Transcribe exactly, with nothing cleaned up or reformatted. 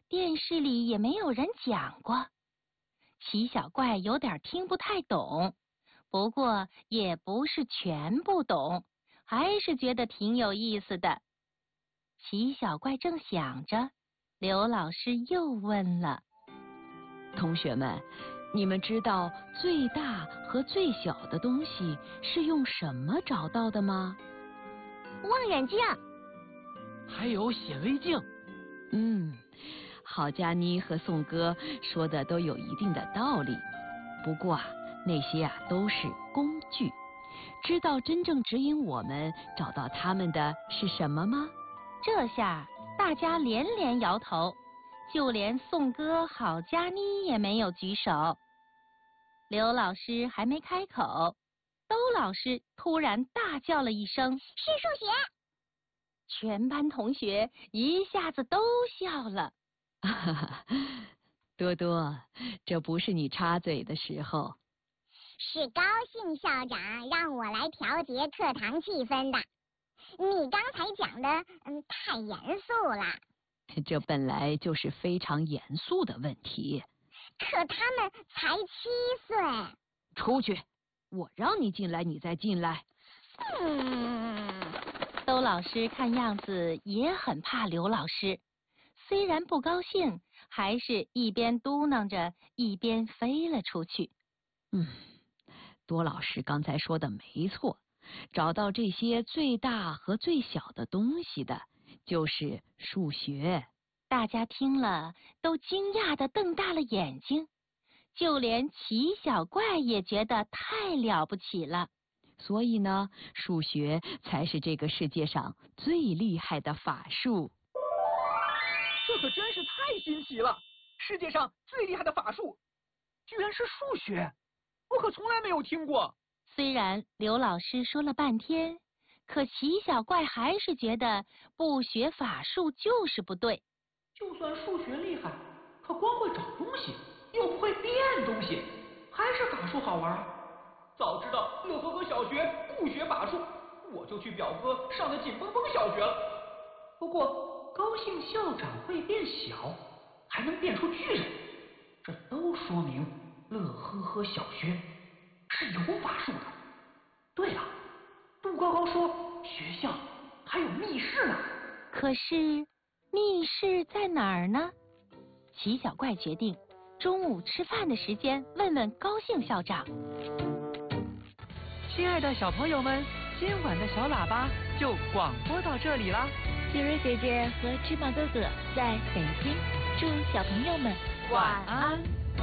电视里也没有人讲过。奇小怪有点听不太懂，不过也不是全不懂，还是觉得挺有意思的。奇小怪正想着，刘老师又问了： 同学们，你们知道最大和最小的东西是用什么找到的吗？ 望远镜。 还有显微镜。 嗯，郝佳妮和宋哥说的都有一定的道理。不过啊，那些啊都是工具。知道真正指引我们找到它们的是什么吗？ 这下大家连连摇头，就连宋哥、郝佳妮也没有举手。刘老师还没开口，兜老师突然大叫了一声：“ 是数学！” 全班同学一下子都笑了。 多多，这不是你插嘴的时候。 是高兴校长让我来调节课堂气氛的。你刚才讲的，嗯，太严肃了。 这本来就是非常严肃的问题。 可他们才七岁。 出去！我让你进来，你再进来。 嗯。 兜老师看样子也很怕刘老师，虽然不高兴，还是一边嘟囔着，一边飞了出去。 嗯，多老师刚才说的没错，找到这些最大和最小的东西的，就是数学。 大家听了都惊讶地瞪大了眼睛，就连奇小怪也觉得太了不起了。 所以呢，数学才是这个世界上最厉害的法术。 这可真是太新奇了！世界上最厉害的法术，居然是数学，我可从来没有听过。 虽然刘老师说了半天，可奇小怪还是觉得不学法术就是不对。 就算数学厉害，可光会找东西，又不会变东西，还是法术好玩。早知道乐呵呵小学不学法术，我就去表哥上的紧绷绷小学了。不过高兴校长会变小，还能变出巨人，这都说明乐呵呵小学是有法术的。对了，杜高高说学校还有密室呢。 可是密室在哪儿呢？奇小怪决定中午吃饭的时间问问高兴校长。 亲爱的小朋友们，今晚的小喇叭就广播到这里啦。 雪瑞姐姐和芝麻哥哥在北京，祝小朋友们晚安。